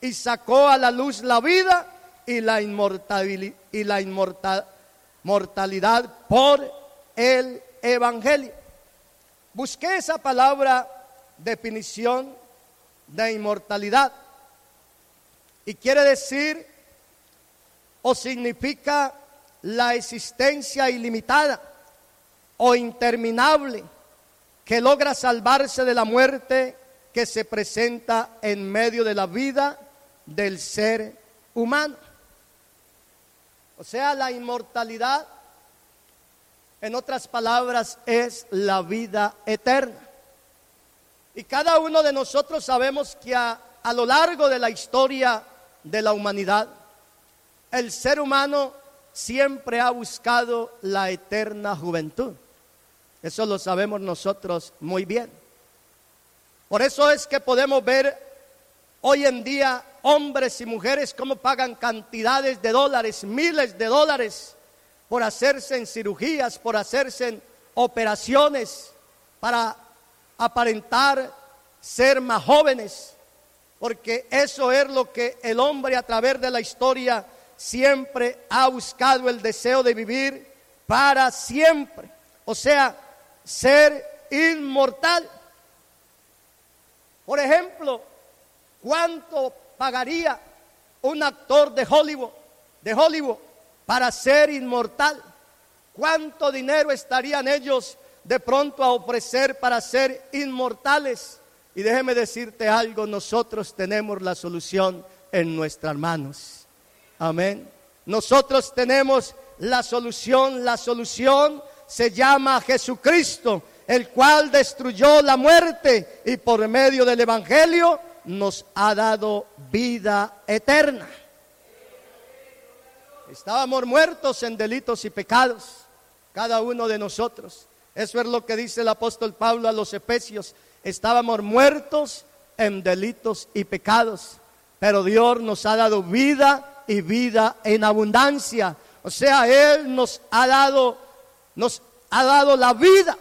y sacó a la luz la vida y la mortalidad por el Evangelio. Busqué esa palabra, definición de inmortalidad, y quiere decir o significa la existencia ilimitada o interminable que logra salvarse de la muerte que se presenta en medio de la vida del ser humano. O sea, la inmortalidad, en otras palabras, es la vida eterna. Y cada uno de nosotros sabemos que a lo largo de la historia de la humanidad, el ser humano siempre ha buscado la eterna juventud. Eso lo sabemos nosotros muy bien. Por eso es que podemos ver hoy en día hombres y mujeres cómo pagan cantidades de dólares, miles de dólares, por hacerse en cirugías, por hacerse en operaciones, para aparentar ser más jóvenes, porque eso es lo que el hombre a través de la historia siempre ha buscado, el deseo de vivir para siempre, o sea, ser inmortal. Por ejemplo, ¿cuánto pagaría un actor de Hollywood para ser inmortal? ¿Cuánto dinero estarían ellos de pronto a ofrecer para ser inmortales? Y déjeme decirte algo, nosotros tenemos la solución en nuestras manos. Amén. Nosotros tenemos la solución se llama Jesucristo, el cual destruyó la muerte y por medio del Evangelio nos ha dado vida eterna. Estábamos muertos en delitos y pecados, cada uno de nosotros. Eso es lo que dice el apóstol Pablo a los Efesios. Estábamos muertos en delitos y pecados, pero Dios nos ha dado vida y vida en abundancia. O sea, Él nos ha dado la vida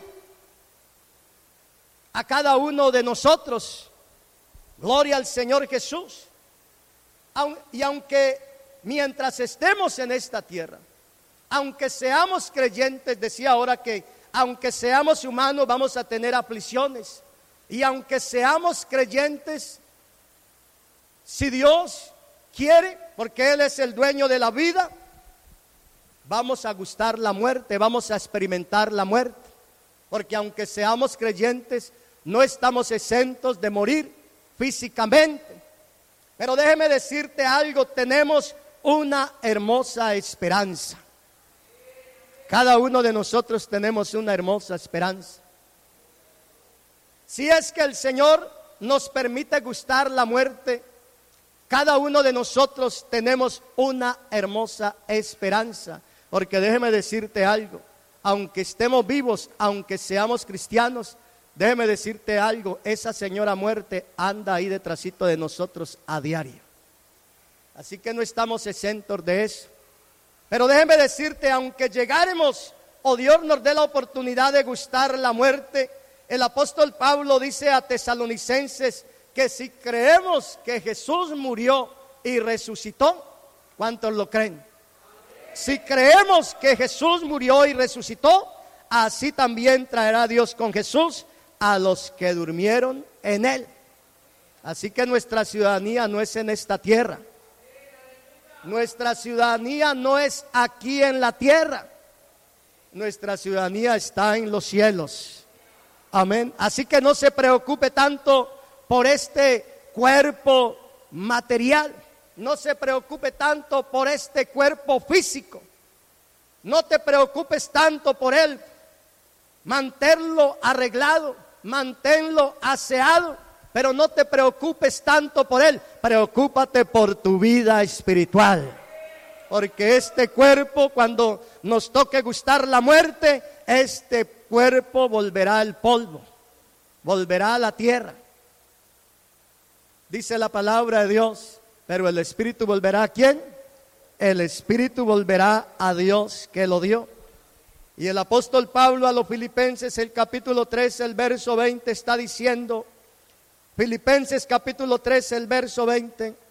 a cada uno de nosotros. Gloria al Señor Jesús. Y aunque mientras estemos en esta tierra, aunque seamos creyentes, decía ahora que aunque seamos humanos vamos a tener aflicciones. Y aunque seamos creyentes, si Dios quiere, porque Él es el dueño de la vida, vamos a gustar la muerte, vamos a experimentar la muerte. Porque aunque seamos creyentes, no estamos exentos de morir físicamente. Pero déjeme decirte algo, tenemos una hermosa esperanza. Cada uno de nosotros tenemos una hermosa esperanza. Si es que el Señor nos permite gustar la muerte, cada uno de nosotros tenemos una hermosa esperanza. Porque déjeme decirte algo, aunque estemos vivos, aunque seamos cristianos, déjeme decirte algo, esa señora muerte anda ahí detrásito de nosotros a diario. Así que no estamos exentos de eso. Pero déjeme decirte, aunque llegáramos o Dios nos dé la oportunidad de gustar la muerte, el apóstol Pablo dice a Tesalonicenses que si creemos que Jesús murió y resucitó, ¿cuántos lo creen? Si creemos que Jesús murió y resucitó, así también traerá Dios con Jesús a los que durmieron en Él. Así que nuestra ciudadanía no es en esta tierra. Nuestra ciudadanía no es aquí en la tierra. Nuestra ciudadanía está en los cielos. Amén. Así que no se preocupe tanto por este cuerpo material. No se preocupe tanto por este cuerpo físico. No te preocupes tanto por él. Manténlo arreglado, manténlo aseado, pero no te preocupes tanto por él. Preocúpate por tu vida espiritual. Porque este cuerpo, cuando nos toque gustar la muerte, este cuerpo volverá al polvo, volverá a la tierra. Dice la palabra de Dios. Pero el Espíritu volverá ¿a quién? El Espíritu volverá a Dios que lo dio. Y el apóstol Pablo a los Filipenses, el capítulo 3, el verso 20, está diciendo, Filipenses capítulo 3, el verso 20,